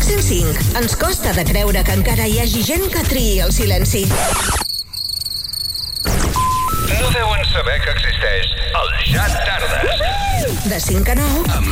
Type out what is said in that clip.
105. Ens costa de creure que encara hi hagi gent que triï el silenci. No deuen saber que existeix el Ja Tardes. De 5 a 9.